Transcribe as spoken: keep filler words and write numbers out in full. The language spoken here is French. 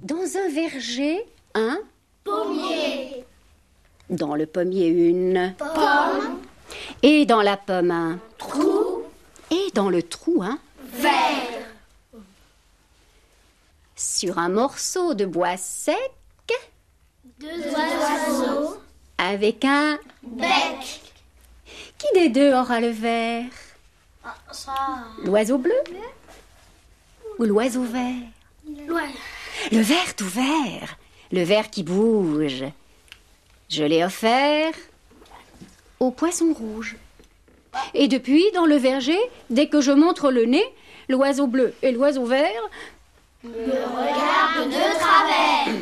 Dans un verger, un pommier. Dans le pommier, une Pomme. Et dans la pomme, un Trou. Et dans le trou, un Vert. Sur un morceau de bois sec, Deux oiseaux. avec un Bec. Qui des deux aura le vert? Ah, ça. L'oiseau bleu ou l'oiseau vert? Ouais. Le vert tout vert, le vert qui bouge. Je l'ai offert au poisson rouge. Et depuis, dans le verger, dès que je montre le nez, l'oiseau bleu et l'oiseau vert me regarde de travers.